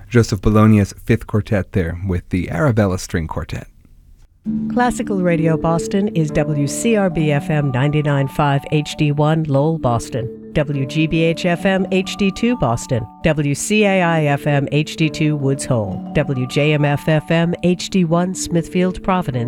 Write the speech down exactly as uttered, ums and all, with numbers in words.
Joseph Bologna's Fifth Quartet there with the Arabella String Quartet. Classical Radio Boston is W C R B F M ninety-nine point five H D one Lowell, Boston, W G B H F M H D two Boston, W C A I F M H D two Woods Hole, W J M F F M H D one Smithfield, Providence,